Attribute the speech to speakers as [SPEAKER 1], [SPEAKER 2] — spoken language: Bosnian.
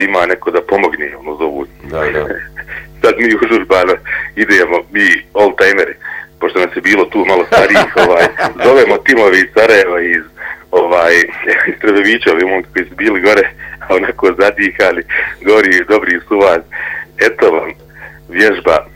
[SPEAKER 1] ima neko da pomogne, ono zovu.
[SPEAKER 2] Da.
[SPEAKER 1] Sad mi užurbano idemo, mi old-timeri, pošto nas je bilo tu malo starijih, zovemo timovi iz Sarajeva, iz Trebevića, ovi momci koji su bili gore, a onako zadihali, gori, dobri su vas. Eto vam vježba